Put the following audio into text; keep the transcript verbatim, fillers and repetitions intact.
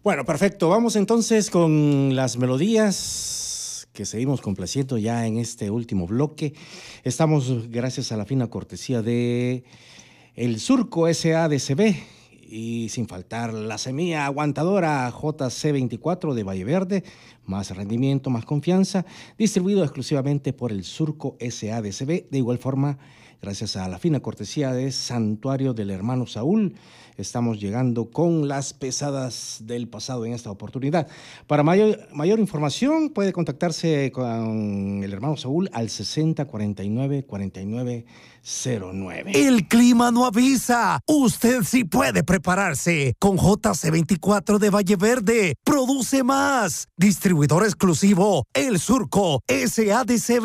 Bueno, perfecto. Vamos entonces con las melodías que seguimos complaciendo ya en este último bloque. Estamos gracias a la fina cortesía de El Surco S A D C B y sin faltar la semilla aguantadora J C veinticuatro de Valle Verde, más rendimiento, más confianza, distribuido exclusivamente por El Surco S A D C B. De igual forma, gracias a la fina cortesía de Santuario del Hermano Saúl, estamos llegando con las pesadas del pasado en esta oportunidad. Para mayor, mayor información puede contactarse con el Hermano Saúl al sesenta cuarenta y nueve cuarenta y nueve cero nueve. El clima no avisa. Usted sí puede prepararse. Con J C veinticuatro de Valle Verde. Produce más. Distribuidor exclusivo El Surco S A D C B.